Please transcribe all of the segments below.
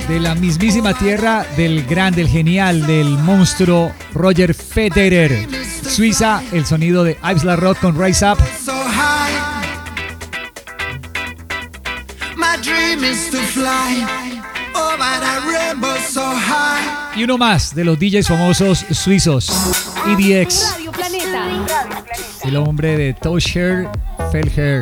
de la mismísima tierra del gran, del genial, del monstruo Roger Federer. Suiza, el sonido de Yves Laroque con Rise Up. Y uno más de los DJs famosos suizos, EDX, Radio Planeta. el hombre de Tosher Felher.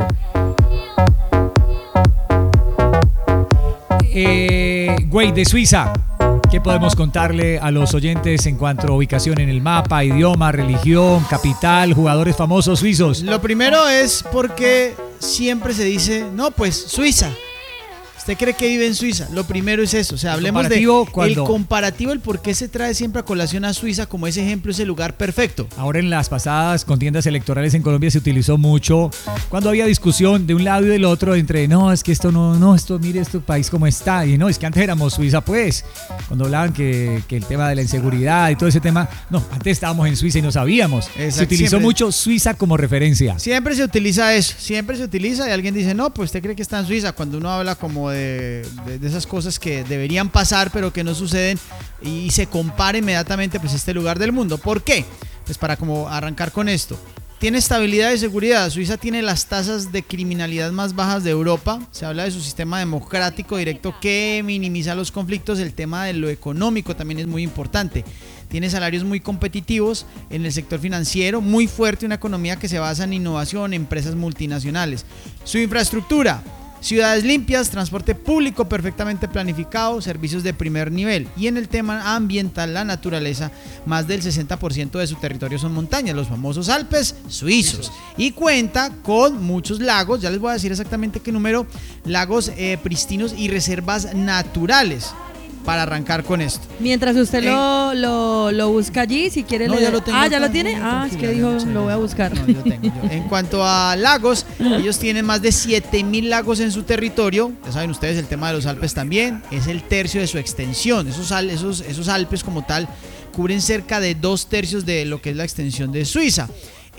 Güey, de Suiza, ¿qué podemos contarle a los oyentes en cuanto a ubicación en el mapa, idioma, religión, capital, jugadores famosos suizos? Lo primero es porque siempre se dice, no, pues Suiza. ¿Usted cree que vive en Suiza? Lo primero es eso, o sea, hablemos del comparativo, el por qué se trae siempre a colación a Suiza como ese ejemplo, ese lugar perfecto. Ahora en las pasadas contiendas electorales en Colombia se utilizó mucho cuando había discusión de un lado y del otro entre, no, es que esto no, esto, mire este país cómo está, y no, es que antes éramos Suiza, pues, cuando hablaban que el tema de la inseguridad y todo ese tema, no, antes estábamos en Suiza y no sabíamos. Exacto, se utilizó siempre mucho Suiza como referencia. Siempre se utiliza eso, siempre se utiliza y alguien dice, no, pues usted cree que está en Suiza, cuando uno habla como de esas cosas que deberían pasar pero que no suceden y se compara inmediatamente pues este lugar del mundo. ¿Por qué? Pues para como arrancar con esto. Tiene estabilidad y seguridad. Suiza tiene las tasas de criminalidad más bajas de Europa. Se habla de su sistema democrático directo que minimiza los conflictos. El tema de lo económico también es muy importante. Tiene salarios muy competitivos en el sector financiero, muy fuerte, una economía que se basa en innovación, empresas multinacionales. Su infraestructura: ciudades limpias, transporte público perfectamente planificado, servicios de primer nivel. Y en el tema ambiental, la naturaleza, más del 60% de su territorio son montañas, los famosos Alpes suizos. Y cuenta con muchos lagos, ya les voy a decir exactamente qué número, lagos pristinos y reservas naturales. Para arrancar con esto. Mientras usted lo busca allí, si quiere. No, ya lo tengo. ¿Ya lo tiene? Es que dijo, lo voy a buscar. No, yo tengo. En cuanto a lagos, ellos tienen más de 7.000 lagos en su territorio. Ya saben ustedes, el tema de los Alpes también es el tercio de su extensión. Esos Alpes como tal cubren cerca de 2/3 de lo que es la extensión de Suiza.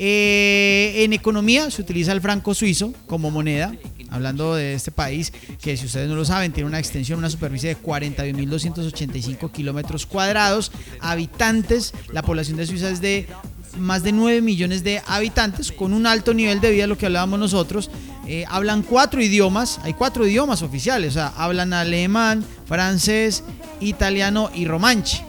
En economía se utiliza el franco suizo como moneda. Hablando de este país, que si ustedes no lo saben, tiene una extensión, una superficie de 41.285 kilómetros cuadrados, habitantes, la población de Suiza es de más de 9 millones de habitantes, con un alto nivel de vida, lo que hablábamos nosotros. Hablan 4 idiomas, hay 4 idiomas oficiales, o sea, hablan alemán, francés, italiano y romanche.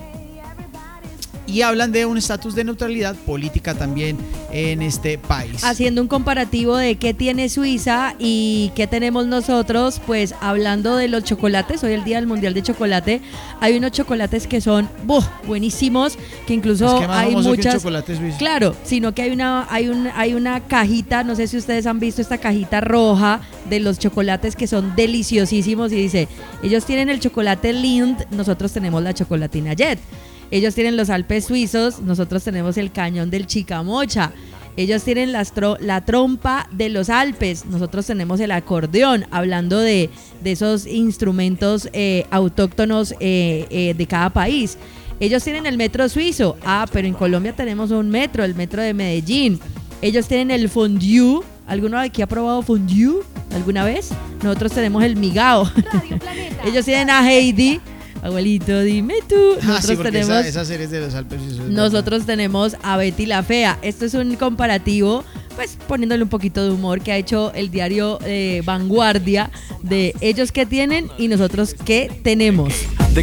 Y hablan de un estatus de neutralidad política también en este país. Haciendo un comparativo de qué tiene Suiza y qué tenemos nosotros, pues hablando de los chocolates, hoy es el Día del Mundial de Chocolate, hay unos chocolates que son buenísimos, que incluso hay muchas, chocolate suizo. Claro, sino que hay una cajita, no sé si ustedes han visto esta cajita roja de los chocolates que son deliciosísimos y dice, ellos tienen el chocolate Lindt, nosotros tenemos la chocolatina Jet. Ellos tienen los Alpes suizos, nosotros tenemos el cañón del Chicamocha. Ellos tienen la trompa de los Alpes, nosotros tenemos el acordeón, hablando de esos instrumentos autóctonos de cada país. Ellos tienen el metro suizo, pero en Colombia tenemos un metro, el metro de Medellín. Ellos tienen el fondue. ¿Alguno de aquí ha probado fondue alguna vez? Nosotros tenemos el migao. Ellos tienen a Heidi. Abuelito, dime tú. Nosotros tenemos esas series de los Alpes. Nosotros tenemos a Betty la Fea. Esto es un comparativo, pues poniéndole un poquito de humor que ha hecho el diario Vanguardia de ellos que tienen y nosotros que tenemos.